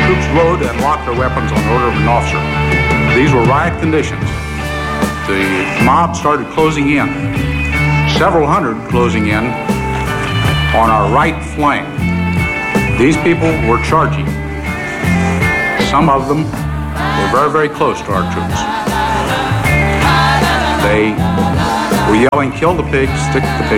troops load and lock their weapons on order of an officer. These were riot conditions. The mob started closing in, several hundred closing in on our right flank. These people were charging. Some of them were very, very close to our troops. They were yelling, "Kill the pigs, stick the pigs."